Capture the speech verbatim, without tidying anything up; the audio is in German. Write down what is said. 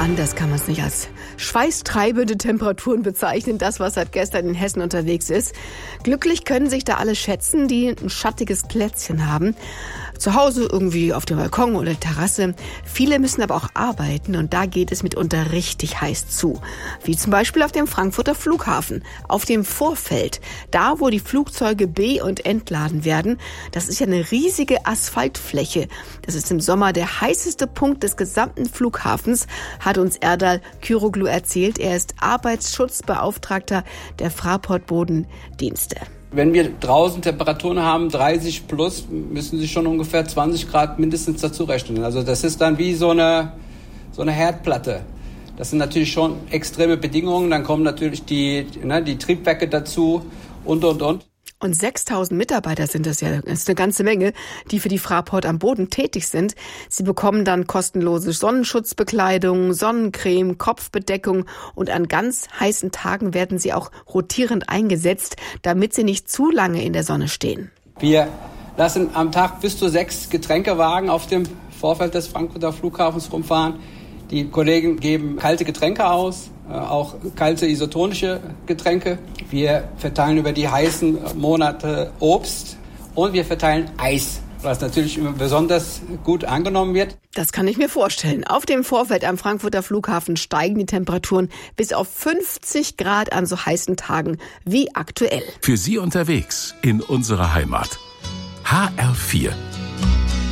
Anders kann man es nicht als schweißtreibende Temperaturen bezeichnen, das, was seit gestern in Hessen unterwegs ist. Glücklich können sich da alle schätzen, die ein schattiges Plätzchen haben. Zu Hause irgendwie auf dem Balkon oder Terrasse. Viele müssen aber auch arbeiten und da geht es mitunter richtig heiß zu. Wie zum Beispiel auf dem Frankfurter Flughafen, auf dem Vorfeld. Da, wo die Flugzeuge be- und entladen werden. Das ist ja eine riesige Asphaltfläche. Das ist im Sommer der heißeste Punkt des gesamten Flughafens, hat uns Erdal Küroglu erzählt. Er ist Arbeitsschutzbeauftragter der Fraport Bodendienste. Wenn wir draußen Temperaturen haben, dreißig plus, müssen Sie schon ungefähr zwanzig Grad mindestens dazu rechnen. Also das ist dann wie so eine, so eine Herdplatte. Das sind natürlich schon extreme Bedingungen. Dann kommen natürlich die, ne, die Triebwerke dazu und, und, und. Und sechstausend Mitarbeiter sind das ja, das ist eine ganze Menge, die für die Fraport am Boden tätig sind. Sie bekommen dann kostenlose Sonnenschutzbekleidung, Sonnencreme, Kopfbedeckung und an ganz heißen Tagen werden sie auch rotierend eingesetzt, damit sie nicht zu lange in der Sonne stehen. Wir lassen am Tag bis zu sechs Getränkewagen auf dem Vorfeld des Frankfurter Flughafens rumfahren. Die Kollegen geben kalte Getränke aus, auch kalte isotonische Getränke. Wir verteilen über die heißen Monate Obst und wir verteilen Eis, was natürlich besonders gut angenommen wird. Das kann ich mir vorstellen. Auf dem Vorfeld am Frankfurter Flughafen steigen die Temperaturen bis auf fünfzig Grad an so heißen Tagen wie aktuell. Für Sie unterwegs in unserer Heimat. H R vier